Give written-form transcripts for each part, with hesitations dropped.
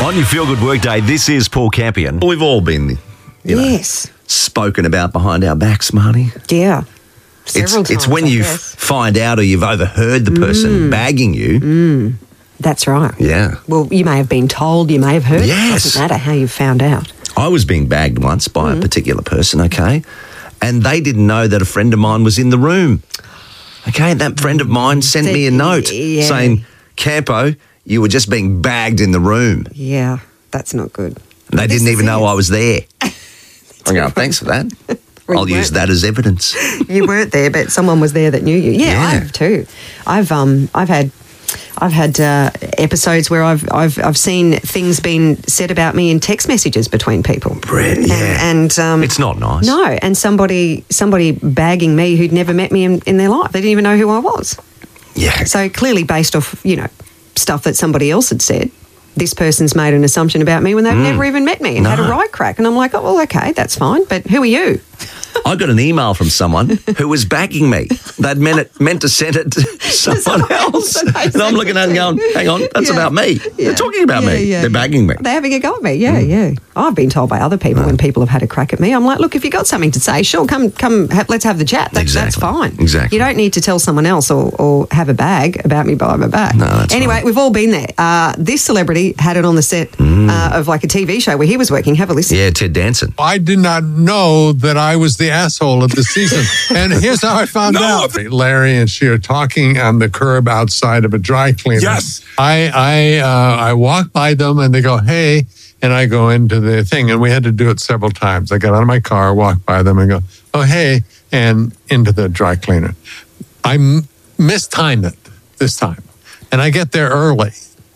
On your Feel Good Workday, this is Paul Campion. We've all been, Yes. spoken about behind our backs, Marty. Yeah. Several times, It's when I you guess. find out or you've overheard the person bagging you. That's right. Yeah. Well, you may have been told, you may have heard. Yes. It doesn't matter how you found out. I was being bagged once by a particular person, okay? And they didn't know that a friend of mine was in the room. Okay, that friend of mine sent me a note saying, Campo, you were just being bagged in the room. Yeah, that's not good. And they didn't even know I was there. I go, thanks for that. Well, I'll you use weren't that as evidence. You weren't there, but someone was there that knew you. Yeah, Yeah. I have too. I've had episodes where I've seen things being said about me in text messages between people. Yeah. And It's not nice. No, and somebody bagging me who'd never met me in their life. They didn't even know who I was. Yeah. So clearly based off, stuff that somebody else had said, this person's made an assumption about me when they've never even met me and had a right crack. And I'm like, oh, well, okay, that's fine. But who are you? I got an email from someone who was bagging me. They'd meant to send it to someone else. And I'm looking at it and going, hang on, that's about me. They're talking about me. Yeah. They're bagging me. They're having a go at me. Yeah. I've been told by other people when people have had a crack at me, I'm like, look, if you got something to say, sure, come, let's have the chat. That's fine. Exactly. You don't need to tell someone else or have a bag about me behind my back. No, that's anyway, right. we've all been there. This celebrity had it on the set of like a TV show where he was working. Have a listen. Yeah, Ted Danson. I did not know that I was the asshole of the season. And here's how I found out. Larry and she are talking on the curb outside of a dry cleaner. Yes. I walk by them and they go, hey, and I go into the thing. And we had to do it several times. I got out of my car, walk by them and go, oh, hey, and into the dry cleaner. I mistimed it this time. And I get there early,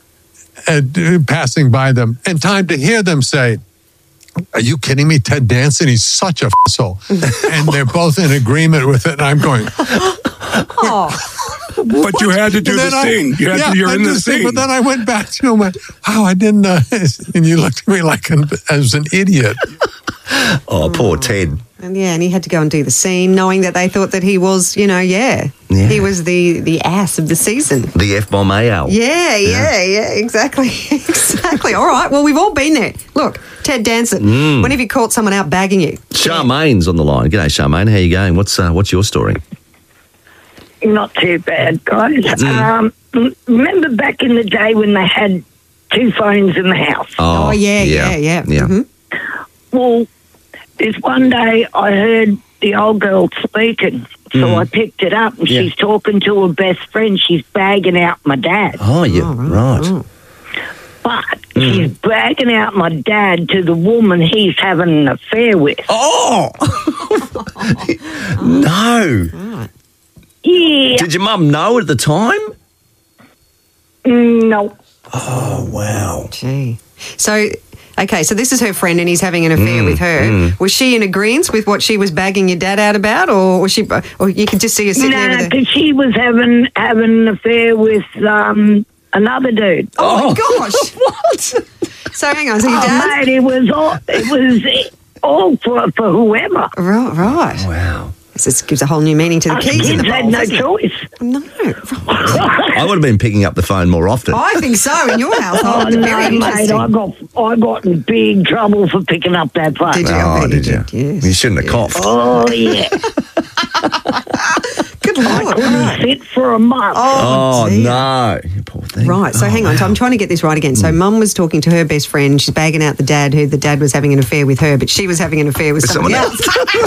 passing by them, and time to hear them say, are you kidding me? Ted Danson, he's such a asshole. And they're both in agreement with it. And I'm going, But you had to do the scene. You're in the scene. But then I went back to him and went, wow, I didn't know. And you looked at me like as an idiot. Oh, poor Ted. And he had to go and do the scene knowing that they thought that he was, he was the ass of the season. The F-bomb AL. Yeah, exactly. Exactly. All right, well, we've all been there. Look, Ted Danson, when have you caught someone out bagging you? Charmaine's on the line. G'day, Charmaine. How you going? What's your story? Not too bad, guys. Remember back in the day when they had two phones in the house? Oh, yeah. Mm-hmm. Well, this one day I heard the old girl speaking, so I picked it up and she's talking to her best friend. She's bagging out my dad. Oh, yeah, right. But she's bagging out my dad to the woman he's having an affair with. Oh! No. Right. Yeah. Did your mum know at the time? No. Oh, wow. Gee. So, okay, so this is her friend and he's having an affair with her. Was she in agreement with what she was bagging your dad out about, or was she? Or you could just see her sitting there No, with her? because she was having an affair with another dude. Oh my gosh! What? So hang on, so your dad? Mate, it was all for whoever. Right. Wow. This gives a whole new meaning to the keys in the Kids had bowl. no doesn't it? choice. No, right. I would have been picking up the phone more often. I think so in your household. Oh, Very no, mate, interesting. I got in big trouble for picking up that phone. Did you? Oh, I bet did you? Yes. You shouldn't have coughed. Oh, yeah. Good Lord. Couldn't sit for a month. Oh, dear. no. You poor thing. Right, so hang on. So I'm trying to get this right again. So Mum was talking to her best friend. She's bagging out the dad, who the dad was having an affair with her, but she was having an affair with somebody someone else.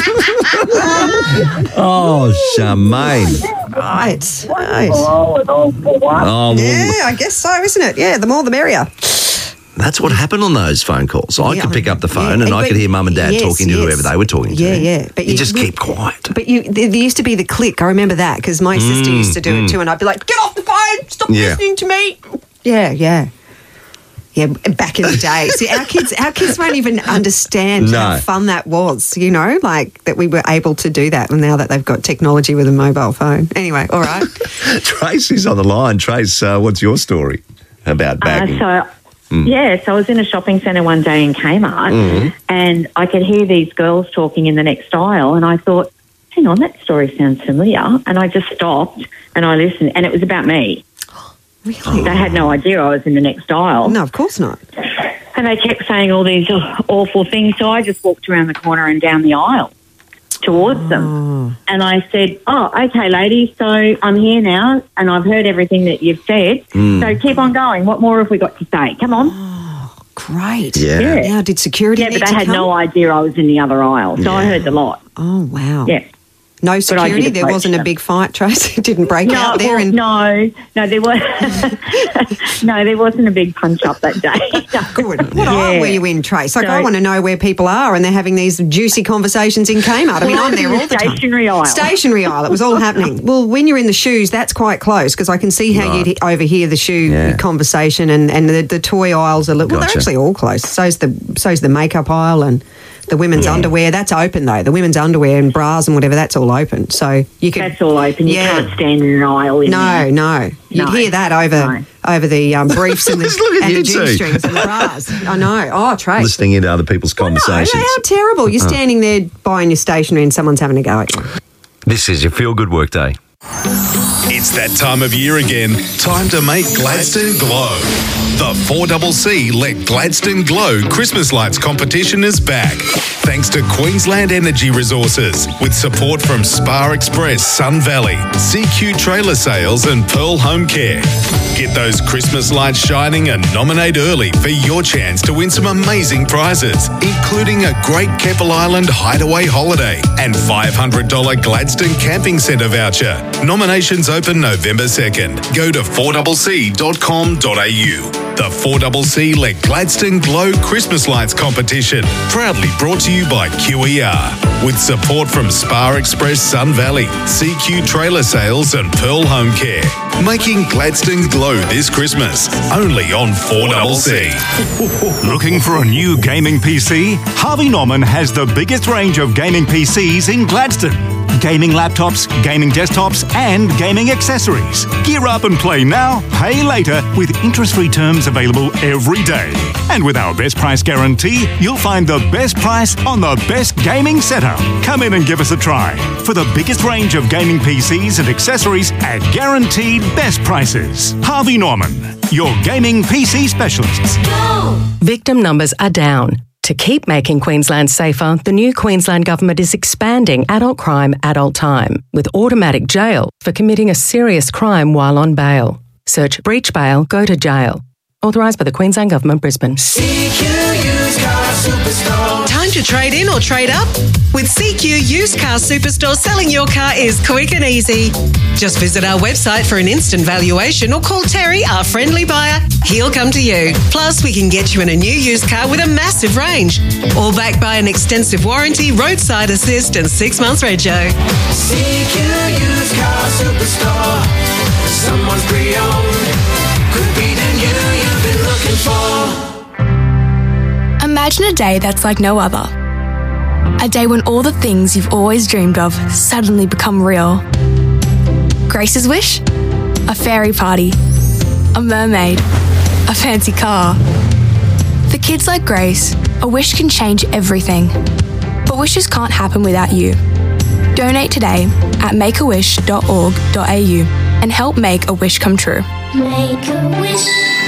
Oh, Charmaine. Right. Oh, and all for what? Oh, well, Yeah, I guess so, isn't it? Yeah, the more the merrier. that's what happened on those phone calls. I Yeah, could pick up the phone yeah, and I but- could hear Mum and Dad yes, talking to yes. whoever they were talking to. Yeah. But you just keep quiet. But there used to be the click. I remember that because my sister used to do it too, and I'd be like, "Get off the phone! Stop Yeah. listening to me!" Yeah. Back in the day, see, our kids won't even understand No. how fun that was. Like that we were able to do that, and now that they've got technology with a mobile phone. Anyway, all right. Tracy's on the line. Trace, what's your story about bagging? So I was in a shopping centre one day in Kmart and I could hear these girls talking in the next aisle and I thought, hang on, that story sounds familiar. And I just stopped and I listened and it was about me. Really? They had no idea I was in the next aisle. No, of course not. And they kept saying all these awful things. So I just walked around the corner and down the aisle towards them. And I said, okay, ladies, so I'm here now and I've heard everything that you've said. So keep on going. What more have we got to say? Come on. Great. Yeah. Now, did security Yeah, but they had no idea I was in the other aisle. So I heard the lot. Oh, wow. Yeah. No security? There wasn't a big fight, Tracy? It didn't break out there? No, there was. No, there wasn't a big punch up that day. Good. What aisle were you in, Trace? Like, I want to know where people are and they're having these juicy conversations in Kmart. I mean, I'm there all the time. Stationery aisle. Stationery aisle. It was all happening. Well, when you're in the shoes, that's quite close because I can see how you'd overhear the shoe conversation and the toy aisles are well, they're actually all close. So's the makeup aisle and the women's underwear. That's open though. The women's underwear and bras and whatever, that's all open. So you can. That's all open. You can't stand in an aisle. No. You'd hear that over the briefs and the G-strings and the bras. I know. Oh, Trace. Listening into other people's conversations. No, how terrible. You're standing there buying your stationery and someone's having a go at you. This is your Feel Good Workday. It's that time of year again. Time to make Gladstone glow. The 4CC Let Gladstone Glow Christmas Lights competition is back. Thanks to Queensland Energy Resources, with support from Spa Express, Sun Valley, CQ Trailer Sales and Pearl Home Care. Get those Christmas lights shining and nominate early for your chance to win some amazing prizes, including a great Keppel Island hideaway holiday and $500 Gladstone Camping Centre voucher. Nominations open November 2nd. Go to 4cc.com.au. The 4CC Let Gladstone Glow Christmas Lights competition, proudly brought to you by QER, with support from Spa Express, Sun Valley, CQ Trailer Sales and Pearl Home Care. Making Gladstone glow this Christmas, only on 4CC. Looking for a new gaming PC? Harvey Norman has the biggest range of gaming PCs in Gladstone. Gaming laptops, gaming desktops, and gaming accessories. Gear up and play now, pay later, with interest-free terms available every day. And with our best price guarantee, you'll find the best price on the best gaming setup. Come in and give us a try for the biggest range of gaming PCs and accessories at guaranteed best prices. Harvey Norman, your gaming PC specialists. Go! Victim numbers are down. To keep making Queensland safer, the new Queensland Government is expanding adult crime, adult time, with automatic jail for committing a serious crime while on bail. Search breach bail, go to jail. Authorised by the Queensland Government, Brisbane. CQ Used Car Superstore. Time to trade in or trade up? With CQ Used Car Superstore, selling your car is quick and easy. Just visit our website for an instant valuation or call Terry, our friendly buyer. He'll come to you. Plus, we can get you in a new used car with a massive range. All backed by an extensive warranty, roadside assist and 6 months rego. CQ Used Car Superstore. Someone's pre-owned. Could be the new you've been looking for. Imagine a day that's like no other. A day when all the things you've always dreamed of suddenly become real. Grace's wish? A fairy party. A mermaid. A fancy car. For kids like Grace, a wish can change everything. But wishes can't happen without you. Donate today at makeawish.org.au and help make a wish come true. Make a wish.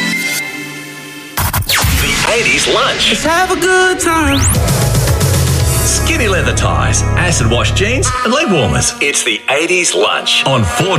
The 80s lunch. Let's have a good time. Skinny leather ties, acid wash jeans, and leg warmers. It's the 80s lunch on 4